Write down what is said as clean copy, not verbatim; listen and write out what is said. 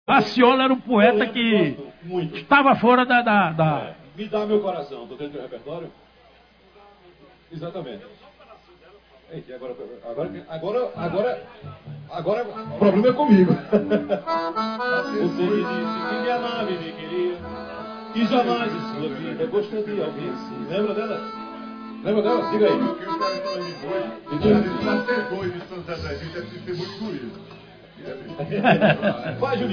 Raciolo era um poeta que estava fora da... Me dá meu coração, tô dentro do repertório? Exatamente. Eita, agora o problema é comigo. Você me disse que me amava e me queria, e jamais em sua vida gostaria de alguém assim. Lembra dela? Lembra dela? Diga aí. Porque o cara está de boi, ele acertou e de Santa Catarina, deve ser muito doído. Vai, Juninho.